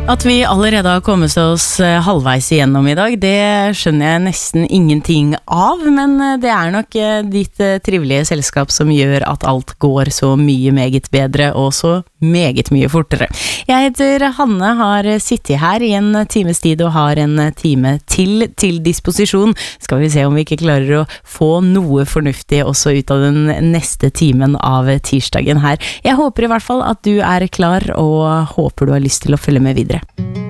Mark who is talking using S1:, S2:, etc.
S1: At vi allerede har kommet oss halvveis igjennom I dag, det skjønner jeg nesten ingenting av, men det nok ditt trivelige selskap som gjør at alt går så mye meget bedre og så meget mye fortere. Jeg heter Hanne, har sittet her I en times tid og har en time til disposisjon. Skal vi se om vi ikke klarer å få noe fornuftig også ut av den neste timen av tirsdagen her. Jeg håper I hvert fall at du klar og håper du har lyst til å følge med videre.